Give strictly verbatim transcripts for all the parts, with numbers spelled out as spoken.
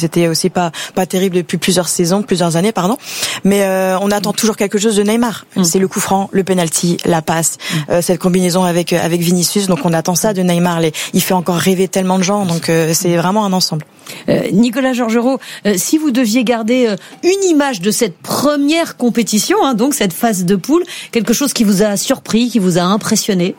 c'était aussi pas pas terrible depuis plusieurs saisons, plusieurs années, pardon. Mais euh, on attend toujours quelque chose de Neymar. Mmh. C'est le coup franc, le penalty, la passe, mmh. euh, cette combinaison avec avec Vinicius. Donc on attend ça de Neymar. Les, il fait encore rêver tellement de gens. Donc euh, c'est vraiment un ensemble. Euh, Nicolas Georgerot, euh, si vous deviez garder euh, une image de cette première compétition, hein, donc cette phase de poule, quelque chose qui vous a surpris, qui vous a impressionné?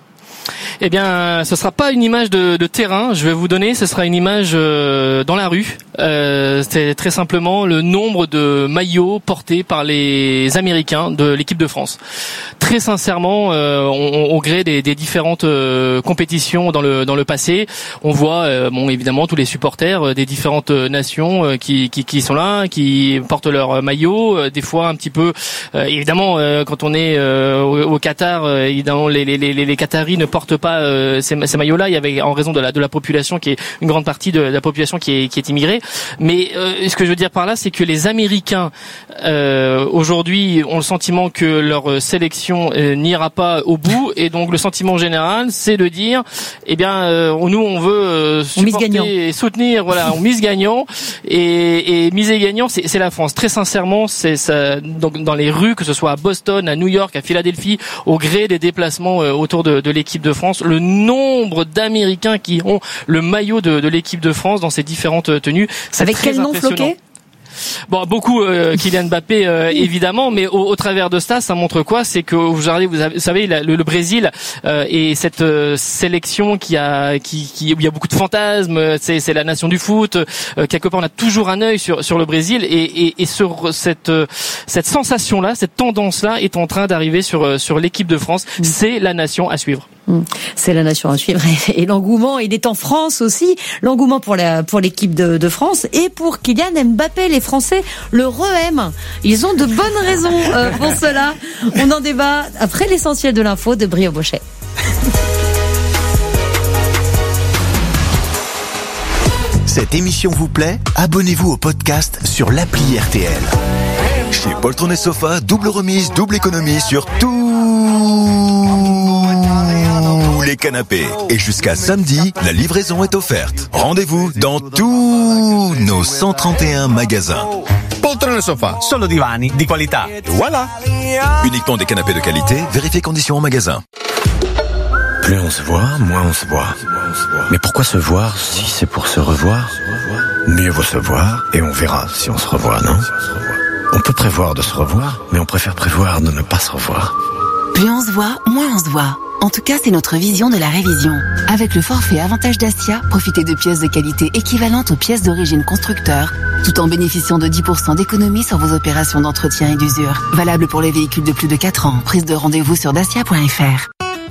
Eh bien, ce sera pas une image de, de terrain. Je vais vous donner, ce sera une image euh, dans la rue. Euh, c'est très simplement le nombre de maillots portés par les Américains de l'équipe de France. Très sincèrement, euh, on, au gré des, des différentes euh, compétitions dans le dans le passé, on voit, euh, bon évidemment tous les supporters euh, des différentes nations euh, qui, qui qui sont là, qui portent leur maillot. Euh, des fois un petit peu, euh, évidemment, euh, quand on est euh, au, au Qatar, euh, évidemment les les les les Qataris ne portent pas euh, ces, ces maillots-là. Il y avait en raison de la de la population qui est une grande partie de la population qui est qui est immigrée. Mais euh, ce que je veux dire par là, c'est que les Américains euh, aujourd'hui ont le sentiment que leur sélection euh, n'ira pas au bout, et donc le sentiment général, c'est de dire, eh bien, euh, nous on veut euh, supporter et soutenir, voilà, on mise gagnant, et, et miser gagnant, c'est, c'est la France. Très sincèrement, c'est ça. Donc dans les rues, que ce soit à Boston, à New York, à Philadelphie, au gré des déplacements euh, autour de, de l'équipe de France, le nombre d'Américains qui ont le maillot de, de l'équipe de France dans ces différentes tenues. C'est avec quel nom floqué? Bon, beaucoup euh, Kylian Mbappé euh, évidemment, mais au, au travers de ça, ça montre quoi? C'est que vous savez, vous savez, le, le Brésil euh, et cette euh, sélection qui a, qui, qui, où il y a beaucoup de fantasmes. C'est, c'est la nation du foot. Euh, quelque part, on a toujours un œil sur sur le Brésil, et, et, et sur cette cette sensation-là, cette tendance-là est en train d'arriver sur sur l'équipe de France. Mmh. C'est la nation à suivre. C'est la nation à suivre, et l'engouement, il est en France aussi, l'engouement pour la pour l'équipe de, de France et pour Kylian Mbappé. Les Français le re-aiment, ils ont de bonnes raisons euh, pour cela. On en débat après l'essentiel de l'info de Brio Bochet. Cette émission vous plaît? Abonnez-vous au podcast sur l'appli R T L. Chez Poltron et Sofa, double remise, double économie sur tout les canapés. Et jusqu'à samedi, la livraison est offerte. Rendez-vous dans tous nos cent trente et un magasins. Poltrone Sofa, solo divani di qualità. Voilà. Uniquement des canapés de qualité, vérifiez conditions en magasin. Plus on se voit, moins on se voit. Mais pourquoi se voir si c'est pour se revoir? Mieux vaut se voir et on verra si on se revoit, non? On peut prévoir de se revoir, mais on préfère prévoir de ne pas se revoir. Plus on se voit, moins on se voit. En tout cas, c'est notre vision de la révision. Avec le forfait Avantage Dacia, profitez de pièces de qualité équivalentes aux pièces d'origine constructeur, tout en bénéficiant de dix pour cent d'économie sur vos opérations d'entretien et d'usure. Valable pour les véhicules de plus de quatre ans. Prise de rendez-vous sur dacia point f r.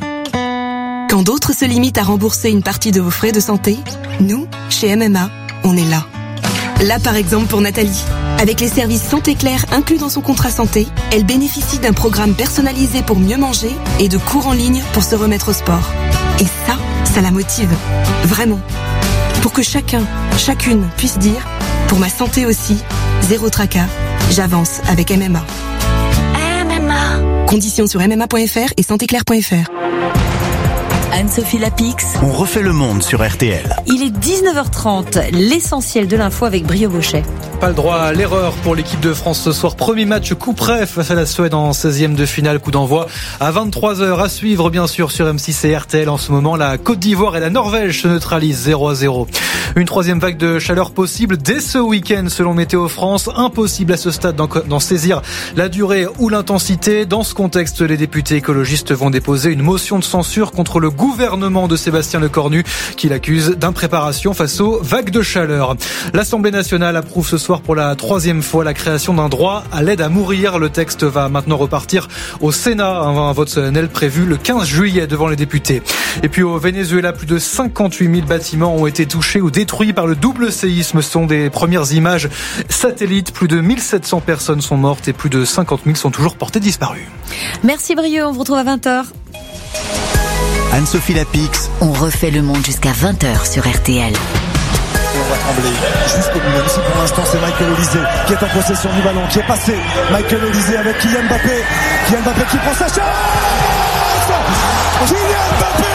Quand d'autres se limitent à rembourser une partie de vos frais de santé, nous, chez M M A, on est là. Là, par exemple, pour Nathalie. Avec les services Santé Claire inclus dans son contrat santé, elle bénéficie d'un programme personnalisé pour mieux manger et de cours en ligne pour se remettre au sport. Et ça, ça la motive. Vraiment. Pour que chacun, chacune puisse dire, pour ma santé aussi, zéro tracas, j'avance avec M M A. M M A. Conditions sur m m a point f r et santé claire point f r. Anne-Sophie Lapix. On refait le monde sur R T L. Il est dix-neuf heures trente, l'essentiel de l'info avec Brio Bochet. Pas le droit à l'erreur pour l'équipe de France ce soir. Premier match coup près face à la Suède en seizième de finale. Coup d'envoi à vingt-trois heures à suivre bien sûr sur M six et R T L. En ce moment, la Côte d'Ivoire et la Norvège se neutralisent zéro à zéro. Une troisième vague de chaleur possible dès ce week-end selon Météo France. Impossible à ce stade d'en, d'en saisir la durée ou l'intensité. Dans ce contexte, les députés écologistes vont déposer une motion de censure contre le gouvernement de Sébastien Lecornu qui l'accuse d'impréparation face aux vagues de chaleur. L'Assemblée nationale approuve ce soir pour la troisième fois la création d'un droit à l'aide à mourir. Le texte va maintenant repartir au Sénat. Un vote solennel prévu le quinze juillet devant les députés. Et puis au Venezuela, plus de cinquante-huit mille bâtiments ont été touchés ou détruits par le double séisme. Ce sont des premières images satellites. Plus de mille sept cents personnes sont mortes et plus de cinquante mille sont toujours portées disparues. Merci Brio, on vous retrouve à vingt heures. Anne-Sophie Lapix. On refait le monde jusqu'à vingt heures sur R T L. On va trembler jusqu'au bout, même si pour l'instant c'est Michael Olise qui est en possession du ballon, qui est passé. Michael Olise avec Kylian Mbappé. Kylian Mbappé qui prend sa chance. Kylian Mbappé